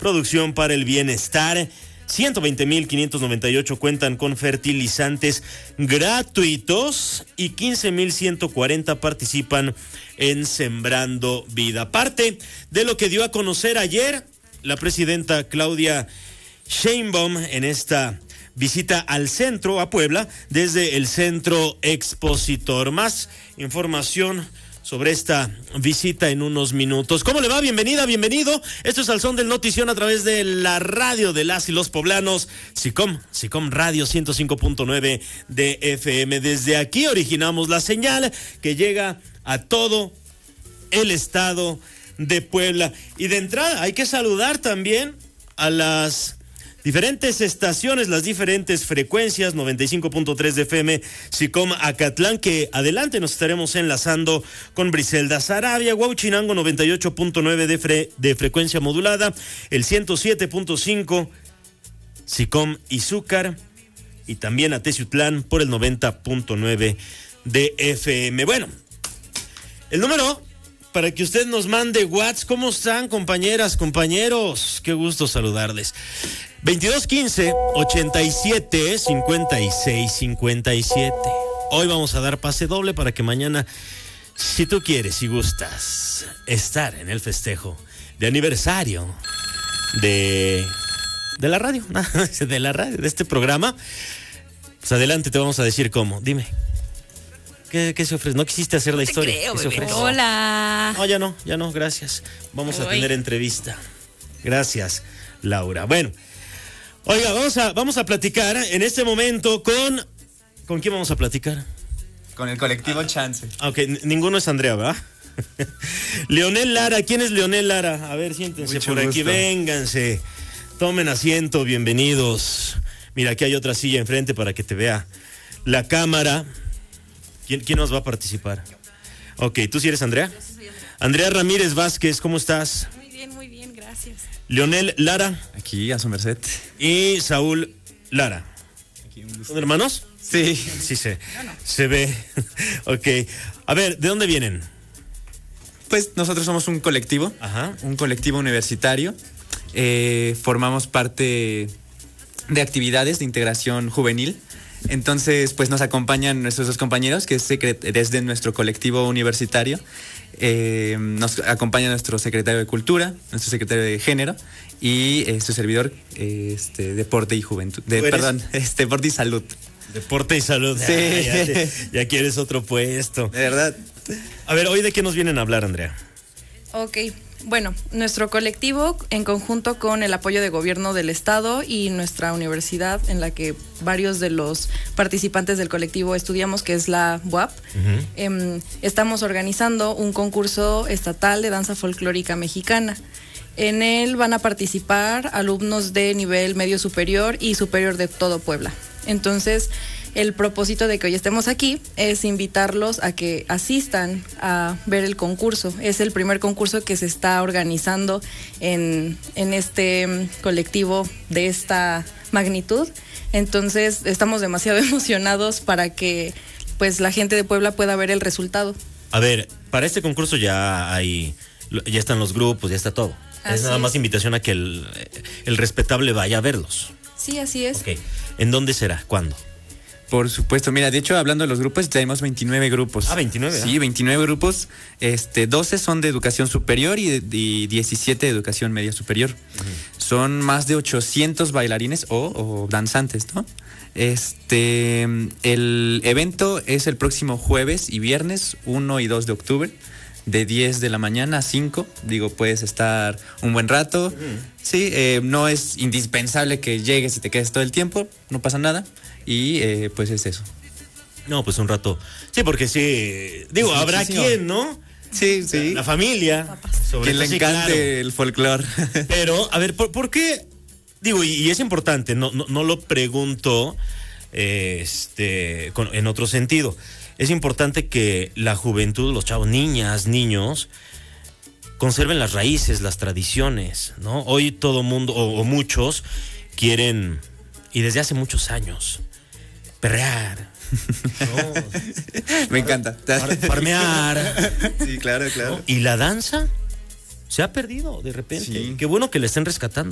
producción para el bienestar. 120,598 cuentan con fertilizantes gratuitos y 15,140 participan en Sembrando Vida. Parte de lo que dio a conocer ayer la presidenta Claudia Sheinbaum en esta visita al centro, a Puebla, desde el Centro Expositor. Más información sobre esta visita en unos minutos. ¿Cómo le va? Bienvenida, bienvenido. Esto es Al Son del Notición a través de la radio de las y los poblanos, SICOM Radio 105.9 de FM. Desde aquí originamos la señal que llega a todo el estado de Puebla. Y de entrada hay que saludar también a las diferentes estaciones, las diferentes frecuencias, 95.3 de FM, SICOM Acatlán, que adelante nos estaremos enlazando con Briselda Sarabia, Huauchinango 98.9 de frecuencia modulada, el 107.5 SICOM Izúcar y también a Teciutlán por el 90.9 de FM. Bueno, el número para que usted nos mande WhatsApp. ¿Cómo están, compañeras, compañeros? Qué gusto saludarles. 2215-87-56-57. Hoy vamos a dar pase doble para que mañana, si tú quieres y gustas estar en el festejo de aniversario de la radio, de este programa, pues adelante, te vamos a decir cómo. Dime. ¿Qué se ofrece? ¿No quisiste hacer la historia? Creo, ¿Qué se ofrece? Hola. No, ya no, gracias. Vamos a tener entrevista. Gracias, Laura. Bueno, oiga, vamos a platicar en este momento ¿con quién vamos a platicar? Con el colectivo Chance. Ok, ninguno es Andrea, ¿verdad? Leonel Lara, ¿quién es Leonel Lara? A ver, siéntense Mucho por aquí, gusto. vénganse. Tomen asiento, bienvenidos. Mira, aquí hay otra silla enfrente para que te vea la cámara. ¿Quién nos va a participar? Ok, ¿tú sí eres Andrea? Yo sí soy Andrea Ramírez Vázquez, ¿cómo estás? Muy bien, gracias. Leonel Lara Aquí, a su merced. y Saúl Lara. Aquí, un gusto. ¿Son hermanos? Sí. Sí, se ve. Ok. A ver, ¿de dónde vienen? Pues nosotros somos un colectivo. Ajá. Un colectivo universitario. Formamos parte de actividades de integración juvenil. Entonces, pues nos acompañan nuestros dos compañeros, que es desde nuestro colectivo universitario. Nos acompaña nuestro secretario de Cultura, nuestro secretario de Género y su servidor, Deporte y Juventud. Deporte y Salud. Deporte y salud. Sí. Ya quieres otro puesto. De verdad. A ver, ¿hoy de qué nos vienen a hablar, Andrea? Ok, bueno, nuestro colectivo, en conjunto con el apoyo de gobierno del estado y nuestra universidad, en la que varios de los participantes del colectivo estudiamos, que es la UAP, estamos organizando un concurso estatal de danza folclórica mexicana. En él van a participar alumnos de nivel medio superior y superior de todo Puebla. Entonces, el propósito de que hoy estemos aquí es invitarlos a que asistan a ver el concurso. Es el primer concurso que se está organizando en este colectivo de esta magnitud. Entonces, estamos demasiado emocionados para que pues la gente de Puebla pueda ver el resultado. A ver, para este concurso ya están los grupos, ya está todo. Así es nada más invitación a que el respetable vaya a verlos. Sí, así es. Ok. ¿En dónde será? ¿Cuándo? Por supuesto, mira, de hecho, hablando de los grupos, tenemos 29 grupos. Ah, 29. Sí, 29 grupos. 12 son de educación superior y 17 de educación media superior. Uh-huh. Son más de 800 bailarines o danzantes, ¿no? El evento es el próximo jueves y viernes, 1 y 2 de octubre, de 10 de la mañana a 5. Digo, puedes estar un buen rato. Uh-huh. Sí, no es indispensable que llegues y te quedes todo el tiempo, no pasa nada. Y pues es eso. No, pues un rato. Sí, porque sí. Digo, pues habrá quien, ¿no? Sí, sí. La familia. Que le encante el folclore. Pero, a ver, ¿por qué? Digo, y es importante, no lo pregunto en otro sentido. Es importante que la juventud, los chavos, niñas, niños, conserven las raíces, las tradiciones, ¿no? Hoy todo mundo, o muchos, quieren, y desde hace muchos años, perrear. No. Me encanta. Farmear. Sí, claro. ¿No? Y la danza se ha perdido de repente. Sí. Qué bueno que la estén rescatando.